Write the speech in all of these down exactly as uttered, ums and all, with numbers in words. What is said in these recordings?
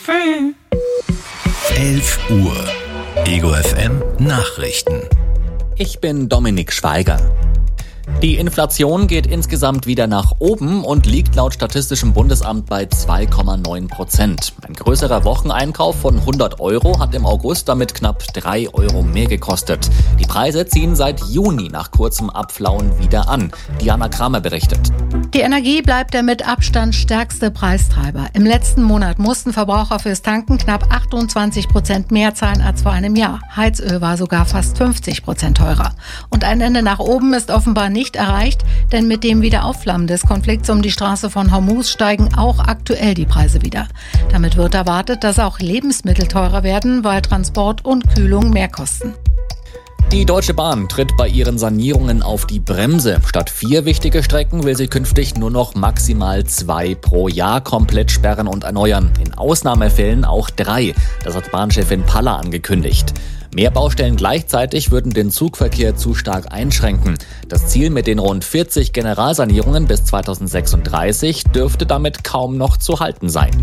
elf Uhr. Ego F M Nachrichten. Ich bin Dominik Schweiger. Die Inflation geht insgesamt wieder nach oben und liegt laut Statistischem Bundesamt bei zwei Komma neun Prozent. Ein größerer Wocheneinkauf von hundert Euro hat im August damit knapp drei Euro mehr gekostet. Die Preise ziehen seit Juni nach kurzem Abflauen wieder an. Diana Kramer berichtet. Die Energie bleibt der mit Abstand stärkste Preistreiber. Im letzten Monat mussten Verbraucher fürs Tanken knapp achtundzwanzig Prozent mehr zahlen als vor einem Jahr. Heizöl war sogar fast fünfzig Prozent teurer. Und ein Ende nach oben ist offenbar nicht erreicht, denn mit dem Wiederaufflammen des Konflikts um die Straße von Hormuz steigen auch aktuell die Preise wieder. Damit wird erwartet, dass auch Lebensmittel teurer werden, weil Transport und Kühlung mehr kosten. Die Deutsche Bahn tritt bei ihren Sanierungen auf die Bremse. Statt vier wichtige Strecken will sie künftig nur noch maximal zwei pro Jahr komplett sperren und erneuern. In Ausnahmefällen auch drei. Das hat Bahnchefin Paller angekündigt. Mehr Baustellen gleichzeitig würden den Zugverkehr zu stark einschränken. Das Ziel mit den rund vierzig Generalsanierungen bis zweitausendsechsunddreißig dürfte damit kaum noch zu halten sein.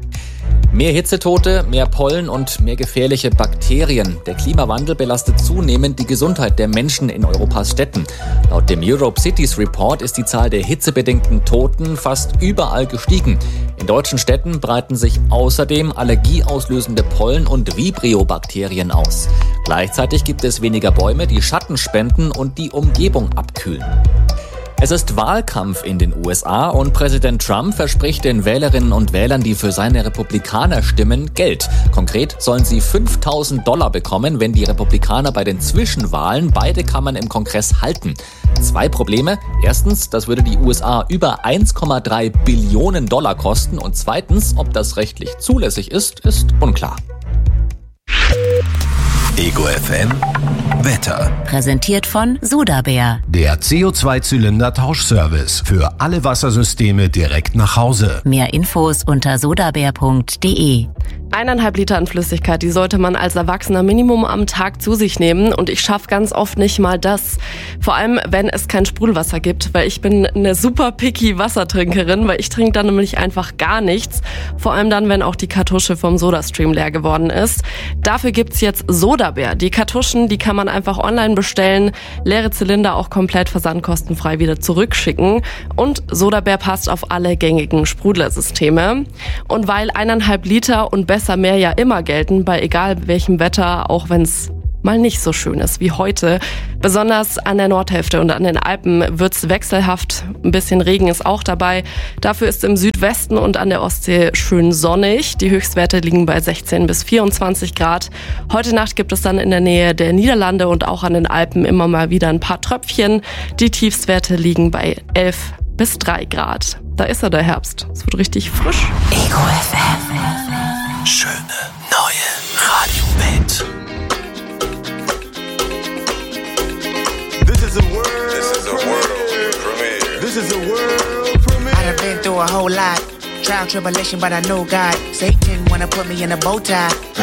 Mehr Hitzetote, mehr Pollen und mehr gefährliche Bakterien. Der Klimawandel belastet zunehmend die Gesundheit der Menschen in Europas Städten. Laut dem Europe Cities Report ist die Zahl der hitzebedingten Toten fast überall gestiegen. In deutschen Städten breiten sich außerdem allergieauslösende Pollen und Vibrio-Bakterien aus. Gleichzeitig gibt es weniger Bäume, die Schatten spenden und die Umgebung abkühlen. Es ist Wahlkampf in den U S A und Präsident Trump verspricht den Wählerinnen und Wählern, die für seine Republikaner stimmen, Geld. Konkret sollen sie fünftausend Dollar bekommen, wenn die Republikaner bei den Zwischenwahlen beide Kammern im Kongress halten. Zwei Probleme. Erstens, das würde die U S A über eins Komma drei Billionen Dollar kosten. Und zweitens, ob das rechtlich zulässig ist, ist unklar. Ego F M Wetter. Präsentiert von Sodabär. Der C O zwei Zylinder Tauschservice für alle Wassersysteme direkt nach Hause. Mehr Infos unter sodabär punkt de. Eineinhalb Liter an Flüssigkeit, die sollte man als Erwachsener Minimum am Tag zu sich nehmen. Und ich schaffe ganz oft nicht mal das. Vor allem, wenn es kein Sprudelwasser gibt, weil ich bin eine super picky Wassertrinkerin, weil ich trinke dann nämlich einfach gar nichts. Vor allem dann, wenn auch die Kartusche vom Sodastream leer geworden ist. Dafür gibt's jetzt Sodabär. Die Kartuschen, die kann man einfach online bestellen, leere Zylinder auch komplett versandkostenfrei wieder zurückschicken. Und Sodabär passt auf alle gängigen Sprudlersysteme. Und weil eineinhalb Liter und besser mehr ja immer gelten, bei egal welchem Wetter, auch wenn es mal nicht so schön ist wie heute. Besonders an der Nordhälfte und an den Alpen wird's wechselhaft. Ein bisschen Regen ist auch dabei. Dafür ist im Südwesten und an der Ostsee schön sonnig. Die Höchstwerte liegen bei sechzehn bis vierundzwanzig Grad. Heute Nacht gibt es dann in der Nähe der Niederlande und auch an den Alpen immer mal wieder ein paar Tröpfchen. Die Tiefstwerte liegen bei elf bis drei Grad. Da ist er, der Herbst. Es wird richtig frisch. Ego F M. Schöne neue Radiowelt. This is a world This is a world premiere. This is a world premiere. I done been through a whole lot. Trial, tribulation, but I know God. Satan wanna put me in a bow tie.